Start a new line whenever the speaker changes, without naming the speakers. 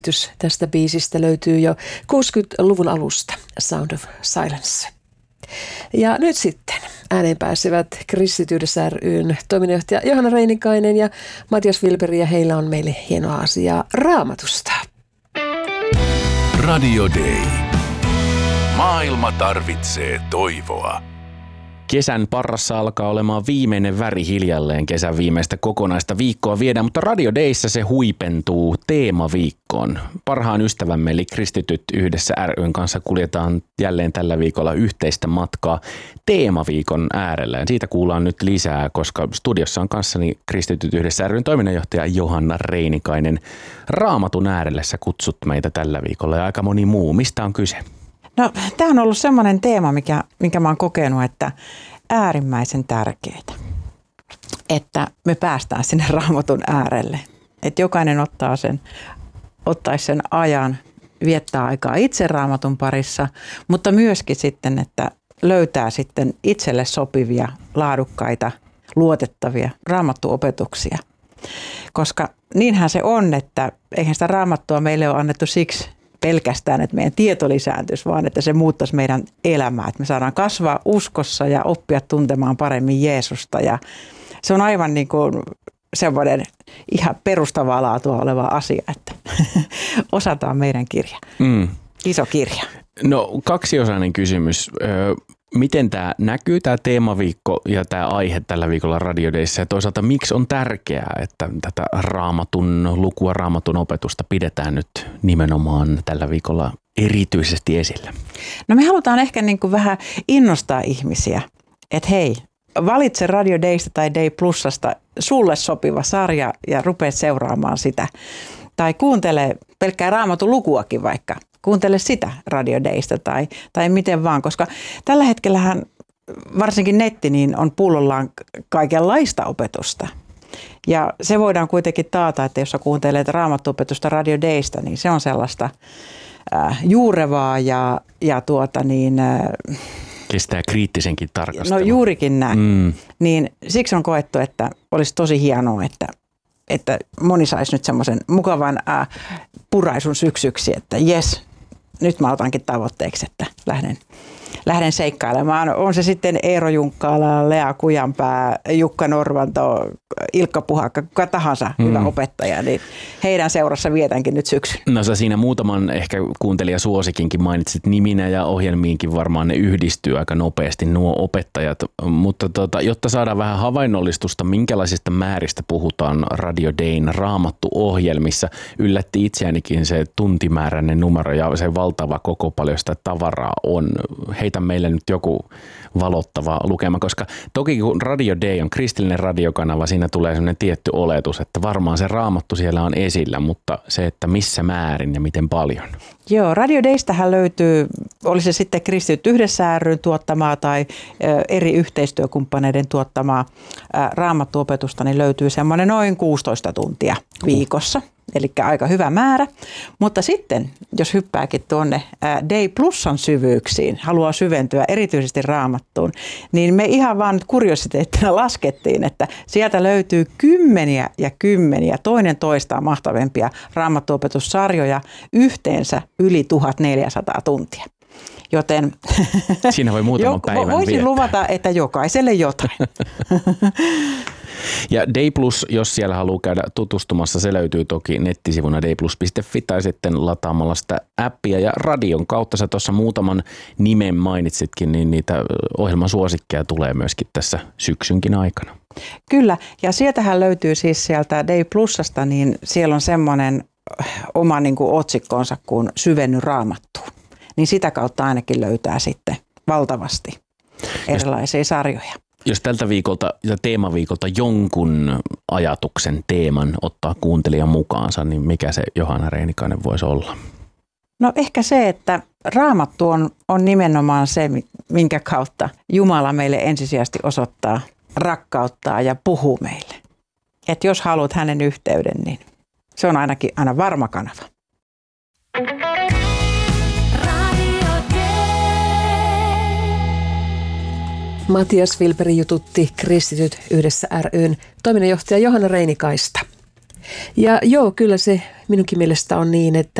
Tästä biisistä löytyy jo 60-luvun alusta, Sound of Silence. Ja nyt sitten ääneen pääsevät Kristityydessä ry:n toiminnanjohtaja Johanna Reinikainen ja Matias Wilberg, ja heillä on meille hienoa asiaa Raamatusta.
Radio Day. Maailma tarvitsee toivoa.
Kesän parrassa alkaa olemaan viimeinen väri hiljalleen. Kesän viimeistä kokonaista viikkoa viedään, mutta Radio Dayssä se huipentuu teemaviikkoon. Parhaan ystävämme eli Kristityt yhdessä ry:n kanssa kuljetaan jälleen tällä viikolla yhteistä matkaa teemaviikon äärellä. Ja siitä kuullaan nyt lisää, koska studiossa on kanssani Kristityt yhdessä ry:n toiminnanjohtaja Johanna Reinikainen. Raamatun äärelle sä kutsut meitä tällä viikolla ja aika moni muu. Mistä on kyse?
No, tämä on ollut semmoinen teema, minkä mä oon kokenut, että äärimmäisen tärkeää, että me päästään sinne Raamatun äärelle. Että jokainen ottaisi sen ajan viettää aikaa itse Raamatun parissa, mutta myöskin sitten, että löytää sitten itselle sopivia, laadukkaita, luotettavia raamattuopetuksia. Koska niinhän se on, että eihän sitä raamattua meille ole annettu siksi pelkästään, että meidän tieto lisääntyisi, vaan että se muuttaisi meidän elämää. Että me saadaan kasvaa uskossa ja oppia tuntemaan paremmin Jeesusta. Ja se on aivan niin kuin semmoinen ihan perustavaa laatua oleva asia, että osataan meidän kirja. Iso kirja.
No, kaksiosainen kysymys. Miten tämä näkyy, tämä teemaviikko ja tämä aihe tällä viikolla Radio Dayssä, ja toisaalta miksi on tärkeää, että tätä raamatun lukua, raamatun opetusta pidetään nyt nimenomaan tällä viikolla erityisesti esillä?
No, me halutaan ehkä niin kuin vähän innostaa ihmisiä, että hei, valitse Radio Daysta tai Day Plusasta sulle sopiva sarja ja rupea seuraamaan sitä. Tai kuuntele pelkkää raamatun lukuakin vaikka. Kuuntele sitä Radio Daysta tai miten vaan, koska tällä hetkellähän varsinkin netti niin on pullollaan kaikenlaista opetusta. Ja se voidaan kuitenkin taata, että jos sä kuuntelet raamattuopetusta Radio Daysta, niin se on sellaista juurevaa ja
kestää kriittisenkin tarkastelua.
No juurikin näin. Niin siksi on koettu, että olisi tosi hienoa, että moni saisi nyt semmoisen mukavan puraisun syksyksi, että jes, nyt mä otankin tavoitteeksi, että lähden seikkailemaan. On se sitten Eero Junkkaala, Lea Kujanpää, Jukka Norvanto, Ilkka Puhakka, kuka tahansa hyvä opettaja, niin heidän seurassa vietänkin nyt syksyn.
No sä siinä muutaman ehkä kuuntelijasuosikinkin mainitsit niminä, ja ohjelmiinkin varmaan ne yhdistyy aika nopeasti nuo opettajat, mutta jotta saadaan vähän havainnollistusta, minkälaisista määristä puhutaan Radio Dayn raamattuohjelmissa, yllätti itseänikin se tuntimääräinen numero ja se valtava koko paljon sitä tavaraa on. Heitä meille nyt joku valottava lukema, koska toki kun Radio Day on kristillinen radiokanava, siinä tulee sellainen tietty oletus, että varmaan se raamattu siellä on esillä, mutta se, että missä määrin ja miten paljon.
Joo, Radio Daystähän löytyy, oli se sitten Kristityt yhdessä ry:n tuottamaa tai eri yhteistyökumppaneiden tuottamaa raamattuopetusta, niin löytyy semmoinen noin 16 tuntia viikossa. Eli aika hyvä määrä, mutta sitten jos hyppääkin tuonne Day Plusan syvyyksiin, haluaa syventyä erityisesti raamattuun, niin me ihan vaan nyt kuriositeettina laskettiin, että sieltä löytyy kymmeniä ja kymmeniä toinen toistaan mahtavampia raamattuopetussarjoja, yhteensä yli 1400 tuntia. Joten
siinä voi muutaman päivän
voisin
viettää.
luvata, että jokaiselle jotain.
Ja Day Plus, jos siellä haluaa käydä tutustumassa, se löytyy toki nettisivuna dayplus.fi tai sitten lataamalla sitä appia, ja radion kautta sä tuossa muutaman nimen mainitsitkin, niin niitä ohjelman suosikkeja tulee myöskin tässä syksynkin aikana.
Kyllä, ja sieltähän löytyy siis sieltä Day Plusasta, niin siellä on semmoinen oma niin kuin otsikkonsa kuin Syvenny raamattuun. Niin sitä kautta ainakin löytää sitten valtavasti erilaisia sarjoja.
Jos tältä viikolta ja teemaviikolta jonkun ajatuksen teeman ottaa kuuntelijan mukaansa, niin mikä se Johanna Reinikainen voisi olla?
No ehkä se, että raamattu on nimenomaan se, minkä kautta Jumala meille ensisijaisesti osoittaa rakkauttaa ja puhuu meille. Että jos haluat hänen yhteyden, niin se on ainakin aina varma kanava.
Matias Wilberg jututti Kristityt yhdessä ry:n toiminnanjohtaja Johanna Reinikaista. Ja joo, kyllä se minunkin mielestä on niin, että